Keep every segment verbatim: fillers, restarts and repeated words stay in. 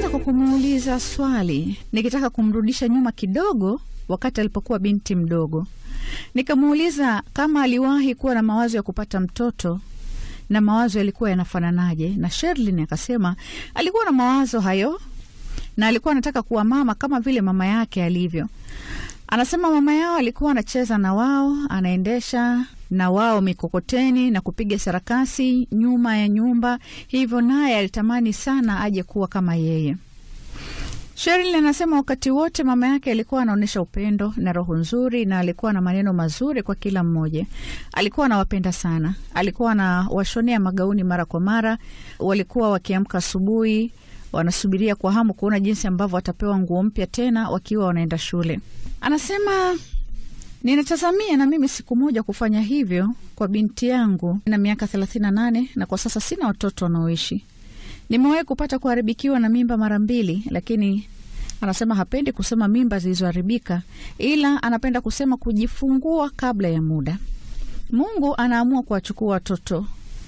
nilianza kwa kumuuliza swali, nikitaka kumrudisha nyuma kidogo wakati alipokuwa binti mdogo. Nikamuuliza kama aliwahi kuwa na mawazo ya kupata mtoto na mawazo yalikuwa yanafananaje, na Sherlyn akasema alikuwa na mawazo hayo na alikuwa anataka kuwa mama kama vile mama yake alivyo. Anasema mama yao alikuwa anacheza na wao, anaendesha na wao mikokoteni na kupiga sarakasi nyuma ya nyumba, hivyo naye alitamani sana aje kuwa kama yeye. Sherlyn anasema wakati wote mama yake alikuwa anaonyesha upendo na roho nzuri na alikuwa na maneno mazuri kwa kila mmoja. Alikuwa anawapenda sana. Alikuwa anawashonea magauni mara kwa mara. Walikuwa wakiamka asubuhi, wanasubiria kwa hamu kuona jinsi ambavyo watapewa nguo mpya tena wakiwa wanaenda shule. Anasema ninatazamia na mimi siku moja kufanya hivyo kwa binti yangu na miaka thelathini na nane, na kwa sasa sina watoto wanaoishi. Nimewahi kupata kuharibikiwa na mimba mara mbili, lakini anasema hapendi kusema mimba zilizoharibika, ila anapenda kusema kujifungua kabla ya muda. Mungu anaamua kuwachukua watoto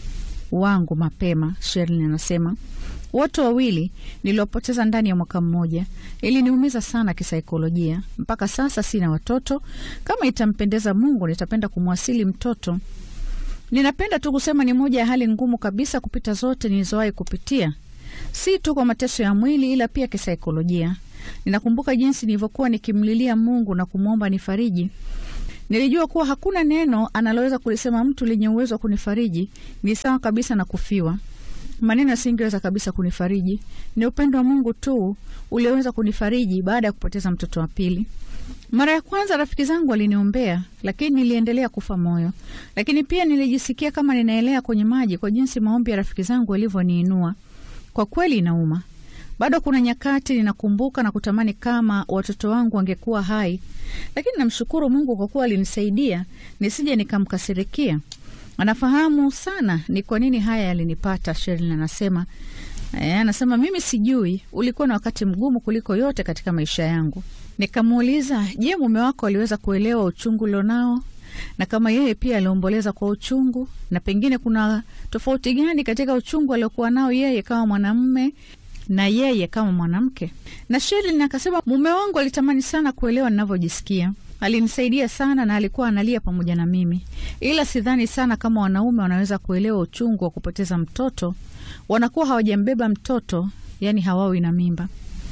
wangu mapema, Sherlyn anasema. Watu wawili niliopoteza ndani ya mwaka mmoja. Ili niumiza sana kisaikolojia. Mpaka sasa sina watoto. Kama itampendeza Mungu nitapenda kumwasili mtoto. Ninapenda tu kusema ni moja ya hali ngumu kabisa kupita zote nilizowahi kupitia. Si tu kwa mateso ya mwili ila pia kisaikolojia. Ninakumbuka jinsi nilivyokuwa nikimlilia Mungu na kumwomba nifariji. Nilijua kuwa hakuna neno analoweza kulisema mtu lenye uwezo wa kunifariji. Ni sawa kabisa na kufiwa. Maneno yasingeweza kabisa kunifariji. Ni upendo wa Mungu tu ulioweza kunifariji baada ya kupoteza mtoto wa pili. Mara ya kwanza rafiki zangu waliniombea, lakini niliendelea kufa moyo. Lakini pia nilijisikia kama ninaelea kwenye maji kwa jinsi maombi ya rafiki zangu yalivyoniinua. Kwa kweli inauma. Bado kuna nyakati ninakumbuka na kutamani kama watoto wangu wangekuwa hai. Lakini namshukuru Mungu kwa kuwa alinisaidia nisije nikamkasirikia. Anafahamu sana ni kwa nini haya yalinipata, Sherlyn anasema. E, anasema mimi sijui, ulikuwa na wakati mgumu kuliko yote katika maisha yangu. Nikamuuliza, je, mume wako aliweza kuelewa uchungu ulionao? Na kama yeye pia aliomboleza kwa uchungu, na pengine kuna tofauti gani katika uchungu aliokuwa nao yeye kama mwanamume na yeye kama mwanamke? Na Sherlyn akasema mume wangu alitamani sana kuelewa ninavyojisikia. Alinisaidia sana na alikuwa analia pamoja na mimi. Ila sidhani sana kama wanaume wanaweza kuelewa uchungu wa kupoteza mtoto. Wanakuwa hawajambeba mtoto, yani hawawi na mimba.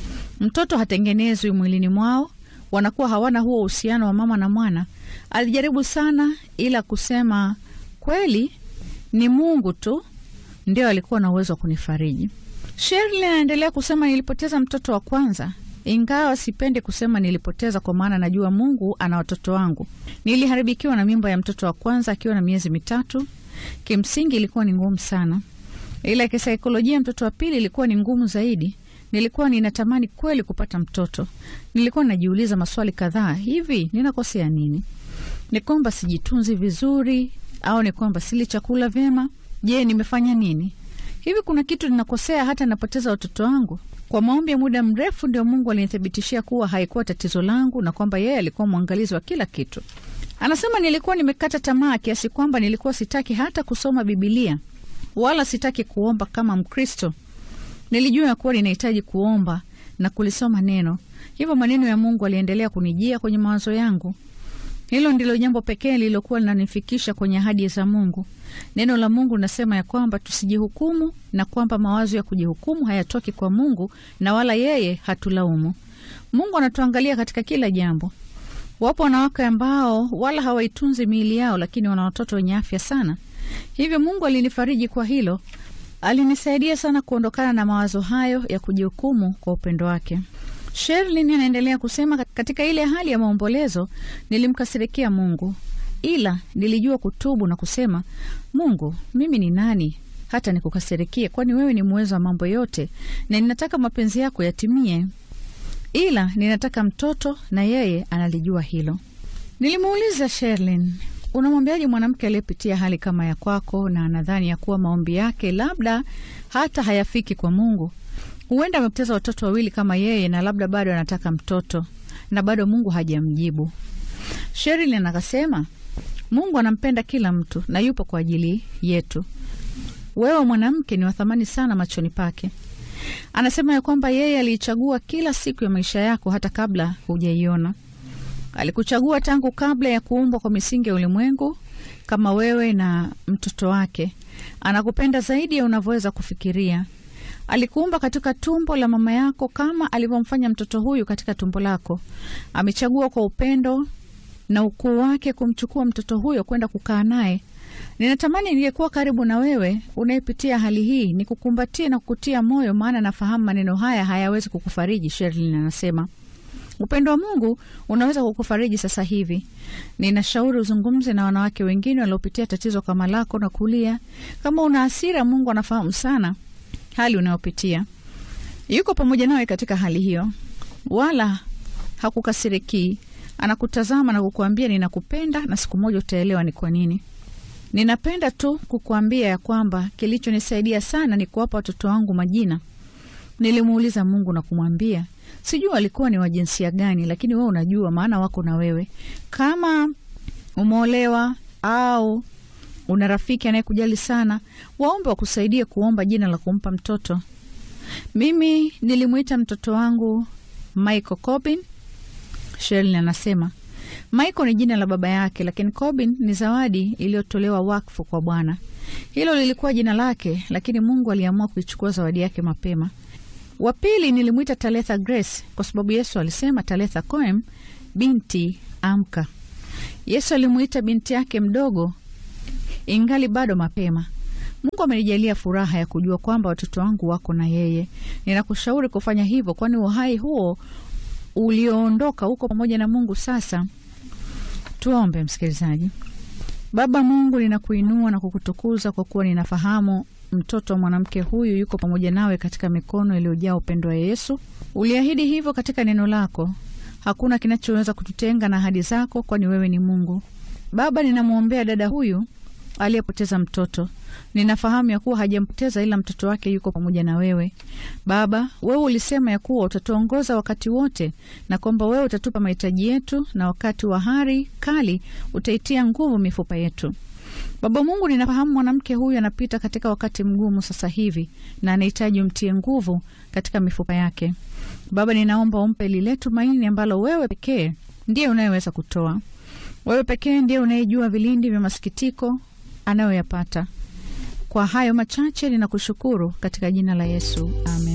Mtoto hatengenezwi mwilini mwao, wanakuwa hawana huo uhusiano wa mama na mwana. Alijaribu sana ila kusema kweli ni Mungu tu ndio alikuwa na uwezo wa kunifariji. Sherlyn anaendelea kusema nilipoteza mtoto wa kwanza. Ingawa sipendi kusema nilipoteza kwa maana najua Mungu ana watoto wangu. Niliharibikiwa na mimba ya mtoto wa kwanza akiwa na miezi mitatu. Kimsingi ilikuwa ni ngumu sana. Ila kisaikolojia mtoto wa pili ilikuwa ni ngumu zaidi. Nilikuwa ninatamani kweli kupata mtoto. Nilikuwa najiuliza maswali kadhaa, hivi ninakosea nini? Ni kwamba sijitunzi vizuri au ni kwamba sili chakula vyema? Je, nimefanya nini? Hivi kuna kitu ninakosea hata napoteza watoto wangu? Kwa maombi ya muda mrefu ndio Mungu alinithibitishia kuwa haikuwa tatizo langu na kwamba yeye alikuwa mwangalizi wa kila kitu. Anasema nilikuwa nimekata tamaa kiasi kwamba nilikuwa sitaki hata kusoma Biblia wala sitaki kuomba kama Mkristo. Nilijua kuwa ninahitaji kuomba na kulisoma neno. Hivyo maneno ya Mungu aliendelea kunijia kwenye mawazo yangu. Hilo ndilo jambo pekee lililokuwa linanifikisha kwenye ahadi za Mungu. Neno la Mungu linasema ya kwamba tusijihukumu na kwamba mawazo ya kujihukumu hayatoki kwa Mungu na wala yeye hatulaumu. Mungu anatuangalia katika kila jambo. Wapo wanawake ambao wala hawaitunzi miili yao lakini wana watoto wenye afya sana. Hivyo Mungu alinifariji kwa hilo. Alinisaidia sana kuondokana na mawazo hayo ya kujihukumu kwa upendo wake. Sherlyn anaendelea kusema katika ile hali ya maombolezo nilimkasirikia Mungu. Ila nilijua kutubu na kusema, Mungu, mimi ni nani hata nikukasirikie, kwani wewe ni muweza wa mambo yote na ninataka mapenzi yako yatimie. Ila ninataka mtoto na yeye analijua hilo. Nilimuuliza Sherlyn, unamwambiaje mwanamke aliyepitia hali kama ya kwako na anadhani ya kuwa maombi yake labda hata hayafiki kwa Mungu? Huenda amepoteza watoto wawili kama yeye na labda bado anataka mtoto na bado Mungu hajamjibu. Sherlyn akasema, Mungu anampenda kila mtu na yupo kwa ajili yetu. Wewe mwanamke ni wa thamani sana machoni pake. Anasema ya kwamba yeye aliichagua kila siku ya maisha yako hata kabla hujaiona. Alikuchagua tangu kabla ya kuumbwa kwa misingi ya ulimwengu kama wewe na mtoto wake. Anakupenda zaidi ya unavyoweza kufikiria. Alikuumba katika tumbo la mama yako kama alivyomfanya mtoto huyu katika tumbo lako. Amechagua kwa upendo na ukuu wake kumchukua mtoto huyo kwenda kukaa naye. Ninatamani ningekuwa karibu na wewe unayepitia hali hii, nikukumbatie na kukutia moyo, maana nafahamu maneno haya hayawezi kukufariji. Sherilyn anasema upendo wa Mungu unaweza kukufariji sasa hivi. Ninashauri uzungumze na wanawake wengine waliopitia tatizo kama lako na kulia. Kama una hasira, Mungu anafahamu sana hali unayopitia. Yuko pamoja nawe katika hali hiyo, wala hakukasiriki. Anakutazama na kukuambia ninakupenda, na siku moja utaelewa ni kwa nini. Ninapenda tu kukuambia ya kwamba kilichonisaidia sana ni kuwapa watoto wangu majina. Nilimuuliza Mungu na kumwambia, sijui walikuwa ni wa jinsia gani, lakini wewe unajua, maana wako na wewe. Kama umeolewa au una rafiki anayekujali sana, waombe wakusaidie kuomba jina la kumpa mtoto. Mimi nilimuita mtoto wangu Michael Corbin. Sherilyn anasema Michael ni jina la baba yake, lakini Corbin ni zawadi iliyotolewa wakfu kwa Bwana. Hilo lilikuwa jina lake, lakini Mungu aliamua kuichukua zawadi yake mapema. Wa pili nilimuita Talitha Grace kwa sababu Yesu alisema Talitha Koem, binti amka. Yesu alimuita binti yake mdogo ingali bado mapema. Mungu amenijalia furaha ya kujua kwamba watoto wangu wako na yeye. Ninakushauri kufanya hivyo, kwani uhai huo ulioondoka uko pamoja na Mungu sasa. Tuombe msikilizaji. Baba Mungu, ninakuinua na kukutukuza kwa kuwa ninafahamu mtoto wa mwanamke huyu yuko pamoja nawe katika mikono iliyojaa upendo wa Yesu. Uliahidi hivyo katika neno lako. Hakuna kinachoweza kututenga na ahadi zako, kwani wewe ni Mungu. Baba, ninamuombea dada huyu aliyepoteza mtoto. Ninafahamu ya kuwa hajampoteza, ila mtoto wake yuko pamoja na wewe. Baba, wewe ulisema ya kuwa utatuongoza wakati wote, na kwamba wewe utatupa mahitaji yetu, na wakati wa hari kali utaitia nguvu mifupa yetu. Baba Mungu, ninafahamu mwanamke huyu anapita katika wakati mgumu sasa hivi, na anahitaji umtie nguvu katika mifupa yake. Baba, ninaomba umpe lile tumaini ambalo wewe pekee ndiye unayeweza kutoa. Wewe pekee ndiye unayejua vilindi vya masikitiko anayoyapata. Kwa hayo machache ninakushukuru katika jina la Yesu. Amen.